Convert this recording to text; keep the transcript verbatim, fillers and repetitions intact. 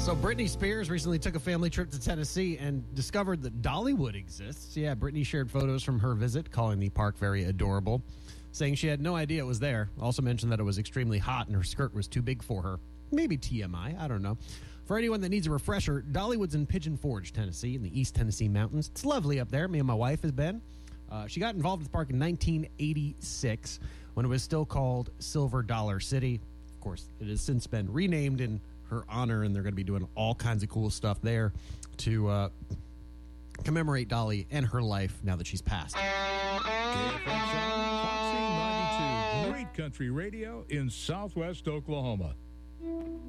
So Britney Spears recently took a family trip to Tennessee and discovered that Dollywood exists. Yeah, Britney shared photos from her visit, calling the park very adorable, saying she had no idea it was there. Also mentioned that it was extremely hot and her skirt was too big for her. Maybe T M I, I don't know. For anyone that needs a refresher, Dollywood's in Pigeon Forge, Tennessee, in the East Tennessee Mountains. It's lovely up there. Me and my wife has been. Uh, she got involved with the park in nineteen eighty-six when it was still called Silver Dollar City. Of course, it has since been renamed in her honor, and they're going to be doing all kinds of cool stuff there to uh, commemorate Dolly and her life now that she's passed. K F X R, Foxy ninety-two, great country radio in southwest Oklahoma.